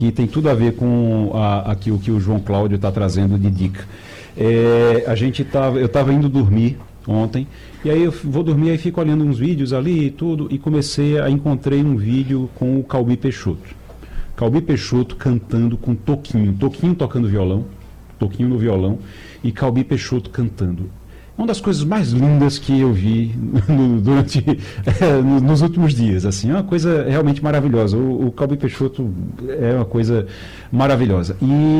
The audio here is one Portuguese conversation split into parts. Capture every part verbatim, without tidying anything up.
que tem tudo a ver com a, aqui o que o João Cláudio está trazendo de dica. É, a gente tava, eu estava indo dormir ontem, e aí eu vou dormir e fico olhando uns vídeos ali e tudo, e comecei a encontrei um vídeo com o Calbi Peixoto. Calbi Peixoto cantando com Toquinho, Toquinho tocando violão, Toquinho no violão, e Calbi Peixoto cantando. Uma das coisas mais lindas que eu vi no, durante é, nos últimos dias, assim, é uma coisa realmente maravilhosa. O, o Calbi Peixoto é uma coisa maravilhosa.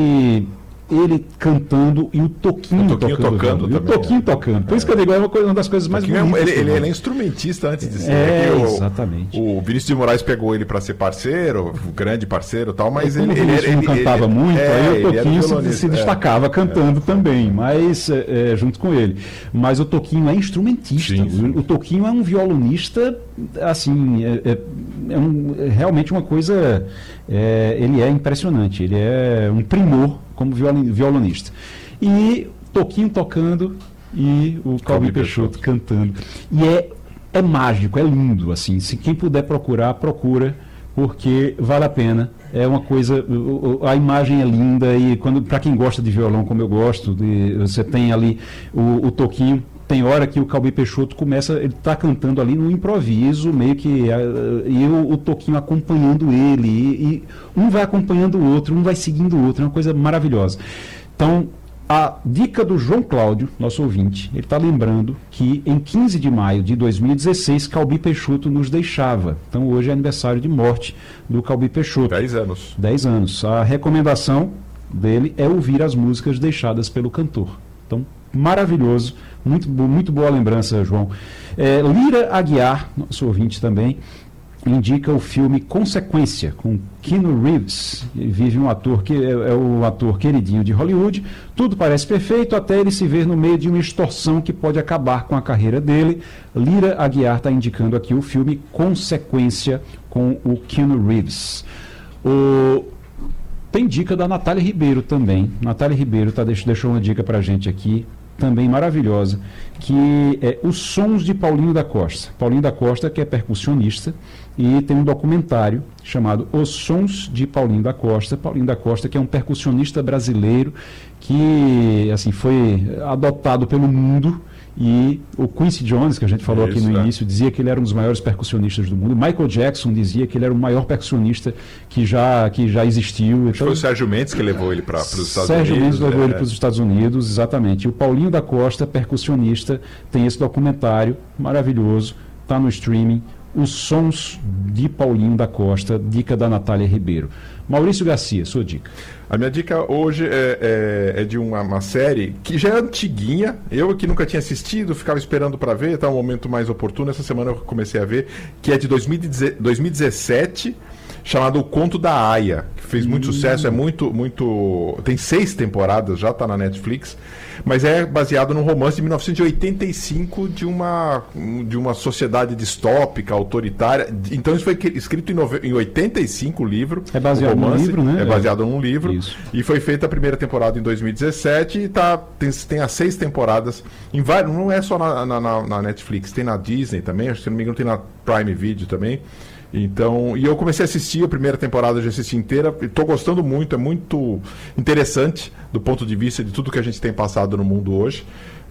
E ele cantando e o Toquinho, o Toquinho tocando, tocando e o Toquinho é. tocando. Por isso que eu digo, é uma, coisa, uma das coisas mais bonitas. Ele, ele, ele é instrumentista antes de ser. É, o, exatamente. O Vinícius de Moraes pegou ele para ser parceiro, o grande parceiro e tal, mas ele, ele, ele, ele, não ele cantava ele, muito, é, aí o Toquinho se, se destacava é, cantando é, também, mas é, junto com ele. Mas o Toquinho é instrumentista. Sim, sim. O, o Toquinho é um violonista, assim, é, é, é, um, é realmente uma coisa. É, ele é impressionante, ele é um primor como violonista. E Toquinho tocando e o Calbi Peixoto cantando. E é, é mágico, é lindo, assim. Se quem puder procurar, procura, porque vale a pena. É uma coisa, a imagem é linda e quando para quem gosta de violão, como eu gosto, de, você tem ali o, o Toquinho. Tem hora que o Calbi Peixoto começa, ele está cantando ali no improviso, meio que e o, o Toquinho acompanhando ele, e, e um vai acompanhando o outro, um vai seguindo o outro, é uma coisa maravilhosa. Então, a dica do João Cláudio, nosso ouvinte, ele está lembrando que em quinze de maio de dois mil e dezesseis, Calbi Peixoto nos deixava. Então, hoje é aniversário de morte do Calbi Peixoto. Dez anos. Dez anos. A recomendação dele é ouvir as músicas deixadas pelo cantor. Então, maravilhoso, muito, muito boa lembrança, João. É, Lira Aguiar, nosso ouvinte também, indica o filme Consequência, com Keanu Reeves. Ele vive um ator que é, é o ator queridinho de Hollywood. Tudo parece perfeito até ele se ver no meio de uma extorsão que pode acabar com a carreira dele. Lira Aguiar está indicando aqui o filme Consequência com o Keanu Reeves. O... Tem dica da Natália Ribeiro também. Natália Ribeiro tá, deixou uma dica para a gente aqui, também maravilhosa, que é Os Sons de Paulinho da Costa. Paulinho da Costa, que é percussionista, e tem um documentário chamado Os Sons de Paulinho da Costa. Paulinho da Costa, que é um percussionista brasileiro que assim, foi adotado pelo mundo. E o Quincy Jones, que a gente falou Isso, aqui no é. início, dizia que ele era um dos maiores percussionistas do mundo. Michael Jackson dizia que ele era o maior percussionista que já, que já existiu. Então, foi o Sérgio Mendes que levou ele para os Estados Sérgio Unidos. Mendes levou é. ele para os Estados Unidos, exatamente. E o Paulinho da Costa, percussionista, tem esse documentário maravilhoso, está no streaming. Os Sons de Paulinho da Costa, dica da Natália Ribeiro. Maurício Garcia, sua dica. A minha dica hoje é, é, é de uma, uma série que já é antiguinha, eu que nunca tinha assistido, ficava esperando para ver, está um momento mais oportuno, essa semana eu comecei a ver, que é de dois mil e dezessete, chamado O Conto da Aia, que fez muito hum. sucesso, é muito, muito... tem seis temporadas, já está na Netflix, mas é baseado num romance de mil novecentos e oitenta e cinco de uma, de uma sociedade distópica, autoritária. Então isso foi escrito em, nove... em oitenta e cinco, o livro. É baseado num livro, né? É baseado é. num livro. Isso. E foi feita a primeira temporada em dois mil e dezessete e tá, tem, tem as seis temporadas. Em vários, não é só na, na, na Netflix, tem na Disney também, acho que se não me engano tem na Prime Video também. Então, e eu comecei a assistir a primeira temporada, eu já assisti inteira, estou gostando muito, é muito interessante do ponto de vista de tudo que a gente tem passado no mundo hoje.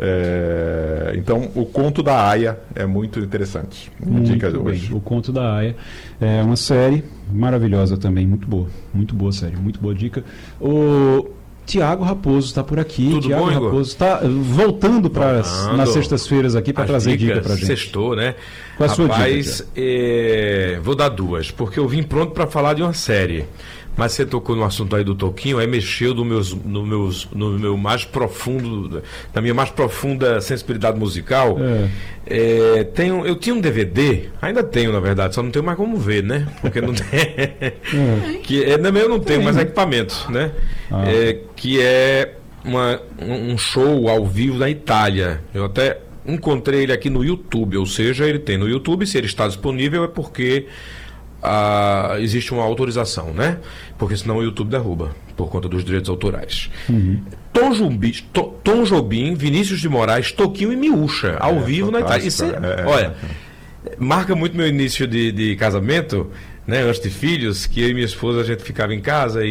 É, então, o Conto da Aia é muito interessante. Muito dica de hoje. Bem. O Conto da Aia é uma série maravilhosa também, muito boa, muito boa série, muito boa dica. O Tiago Raposo está por aqui. Tudo Tiago bom, Raposo está voltando para nas sextas-feiras aqui para trazer dicas, dica para gente. Sextou, né? Qual a sua Rapaz, dica? É... vou dar duas, porque eu vim pronto para falar de uma série. Mas você tocou no assunto aí do Toquinho, aí mexeu no, meus, no, meus, no meu mais profundo, na minha mais profunda sensibilidade musical. É. É, tenho, eu tinha um D V D, ainda tenho na verdade, só não tenho mais como ver, né? Porque não tem. É. Que é, eu não tenho mais equipamento, né? Ah. É, que é uma, um show ao vivo da Itália. Eu até encontrei ele aqui no YouTube, ou seja, ele tem no YouTube, se ele está disponível é porque. Ah, existe uma autorização, né? Porque senão o YouTube derruba por conta dos direitos autorais. Uhum. Tom, Jobim, Tom, Tom Jobim, Vinícius de Moraes, Toquinho e Miúcha, ao é, vivo na Itália. Isso é, é, olha, é. marca muito meu início de, de casamento, né, antes de filhos, que eu e minha esposa a gente ficava em casa